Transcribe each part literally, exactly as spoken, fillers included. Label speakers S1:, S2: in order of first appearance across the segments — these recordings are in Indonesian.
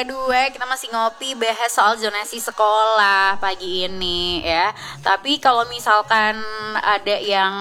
S1: Kedua, kita masih ngopi bahas soal zonasi sekolah pagi ini ya. Tapi kalau misalkan ada yang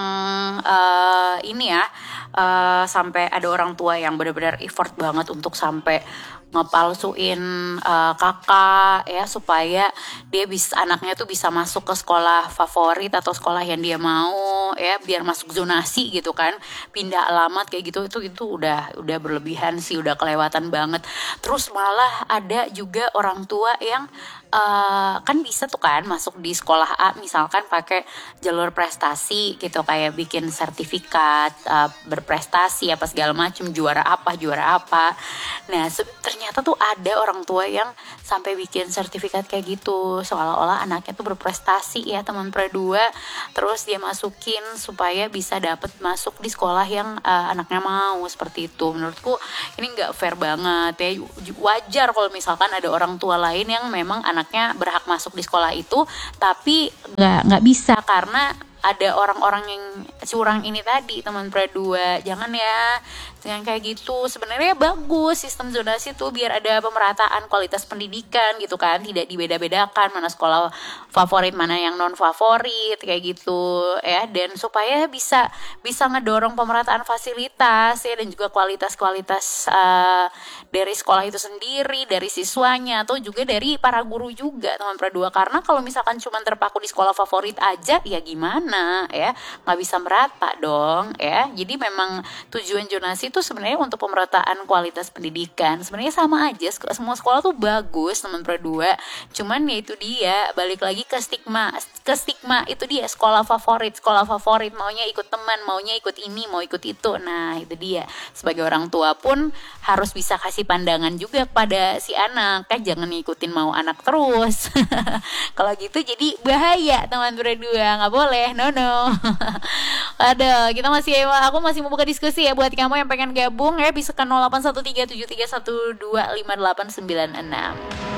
S1: eh, ini ya, eh, sampai ada orang tua yang benar-benar effort banget untuk sampai ngepalsuin eh, kakak ya supaya dia bisa anaknya tuh bisa masuk ke sekolah favorit atau sekolah yang dia mau ya biar masuk zonasi gitu kan, pindah alamat kayak gitu, itu itu udah udah berlebihan sih, udah kelewatan banget. Terus malah ada juga orang tua yang eh, kan bisa tuh kan masuk di sekolah A misalkan pakai jalur prestasi gitu, kayak bikin sertifikat eh, berprestasi apa segala macam, juara apa juara apa. Nah se- ternyata tuh ada orang tua yang sampai bikin sertifikat kayak gitu seolah-olah anaknya tuh berprestasi ya teman dua, terus dia masukin supaya bisa dapet masuk di sekolah yang eh, anaknya mau, seperti itu. Menurutku ini nggak fair banget ya. Wajar kalau misalkan ada orang tua lain yang memang anaknya berhak masuk di sekolah itu tapi nggak nggak bisa karena ada orang-orang yang curang ini tadi, teman dua. Jangan ya, jangan kayak gitu. Sebenarnya bagus sistem zonasi tuh biar ada pemerataan kualitas pendidikan gitu kan, tidak dibeda-bedakan mana sekolah favorit mana yang non favorit kayak gitu ya, dan supaya bisa bisa ngedorong pemerataan fasilitas ya, dan juga kualitas-kualitas uh, dari sekolah itu sendiri, dari siswanya atau juga dari para guru juga, teman dua. Karena kalau misalkan cuma terpaku di sekolah favorit aja ya gimana ya, nggak bisa merata dong ya. Jadi memang tujuan zonasi itu sebenarnya untuk pemerataan kualitas pendidikan. Sebenarnya sama aja, semua sekolah tuh bagus teman dua, cuman ya itu dia, balik lagi ke stigma ke stigma itu dia, sekolah favorit sekolah favorit maunya ikut teman, maunya ikut ini, mau ikut itu. Nah itu dia, sebagai orang tua pun harus bisa kasih pandangan juga kepada si anak kan, jangan ngikutin mau anak terus. Kalau gitu jadi bahaya teman berdua, nggak boleh, no no. Aduh, kita masih, aku masih mau buka diskusi ya buat kamu yang pengen gabung ya, bisa ke nol delapan satu tiga tujuh tiga satu dua lima delapan sembilan enam.